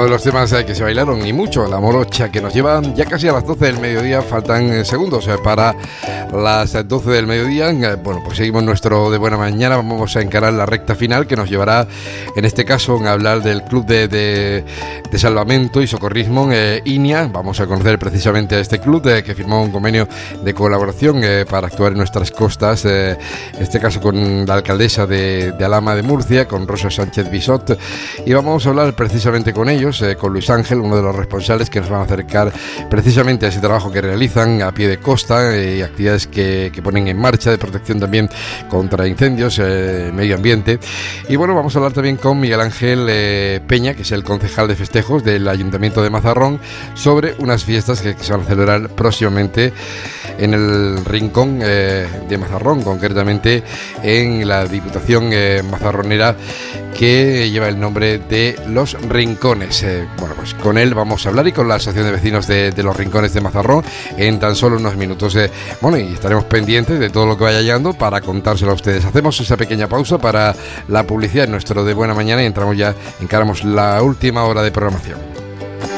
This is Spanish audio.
uno de los temas que se bailaron y mucho, la morocha, que nos llevan ya casi a las 12 del mediodía, faltan segundos para las 12 del mediodía. Bueno, pues seguimos nuestro De Buena Mañana, vamos a encarar la recta final que nos llevará, en este caso, a hablar del Club de Salvamento y Socorrismo INIA. Vamos a conocer precisamente a este club que firmó un convenio de colaboración para actuar en nuestras costas, en este caso con la alcaldesa de Alhama de Murcia, con Rosa Sánchez Bisot, y vamos a hablar precisamente con ellos, con Luis Ángel, uno de los responsables, que nos van a acercar precisamente a ese trabajo que realizan a pie de costa y actividades que ponen en marcha de protección también contra incendios, medio ambiente. Y bueno, vamos a hablar también con Miguel Ángel Peña, que es el concejal de festejos del Ayuntamiento de Mazarrón, sobre unas fiestas que se van a celebrar próximamente en el rincón de Mazarrón, concretamente en la Diputación mazarronera, que lleva el nombre de Los Rincones. Bueno, pues con él vamos a hablar, y con la Asociación de Vecinos de Los Rincones de Mazarrón, en tan solo unos minutos. Bueno, y estaremos pendientes de todo lo que vaya llegando para contárselo a ustedes. Hacemos esa pequeña pausa para la publicidad en nuestro De Buena Mañana y encaramos la última hora de programación.